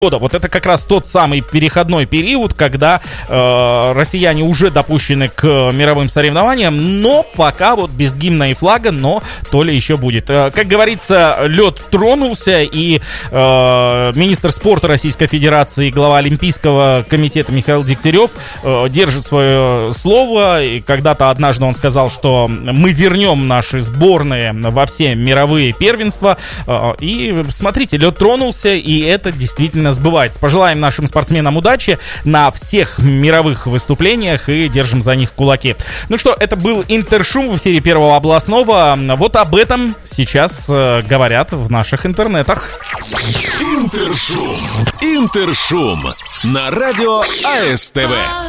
года. Вот это как раз тот самый переходной период, когда россияне уже допущены к мировым соревнованиям, но пока вот без гимна и флага, но то ли еще будет. Как говорится, лед тронулся, и министр спорта Российской Федерации и глава Олимпийского комитета Михаил Дегтярев держит свое слово. И когда-то однажды он сказал, что мы вернем наши сборные во все мировые первенства. И смотрите, лед тронулся, и это действительно сбывается. Пожелаем нашим спортсменам удачи на всех мировых выступлениях и держим за них кулаки. Ну что, это был Интершум в эфире Первого областного. Вот об этом сейчас говорят в наших интернетах. Интершум. Интершум на радио АСТВ.